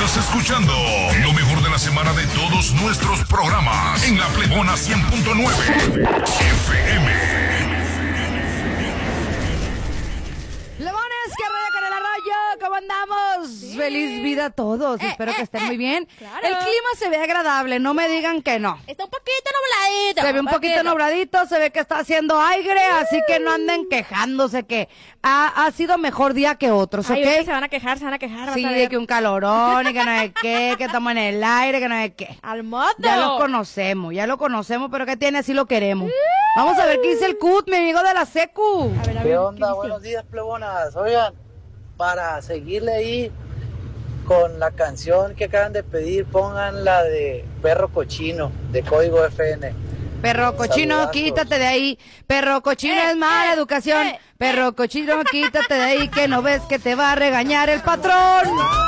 Estás escuchando lo mejor de la semana de todos nuestros programas en La Plebona 100.9 FM. Lemones, que rollo con el arroyo, ¿cómo andamos? Sí. Feliz vida a todos, espero que estén muy bien. Claro. El clima se ve agradable, no me digan que no. Está un poquito nubladito. Se ve un poquito nubladito, se ve que está haciendo aire, así que no anden quejándose que ha sido mejor día que otros, ¿ok? Ay, se van a quejar, Sí, de que un calorón y que no sé qué, que estamos en el aire, que no sé qué. Al moto. Ya lo conocemos, pero ¿qué tiene? Así lo queremos. Vamos a ver qué dice el CUT, mi amigo de la secu. A ver, ¿Qué onda? Buenos días, plebonas. Oigan, para seguirle ahí con la canción que acaban de pedir, pongan la de Perro Cochino, de Código FN. Perro cochino, Saludazos. quítate de ahí. Perro cochino es mala educación. Perro cochino, quítate de ahí, que no ves que te va a regañar el patrón.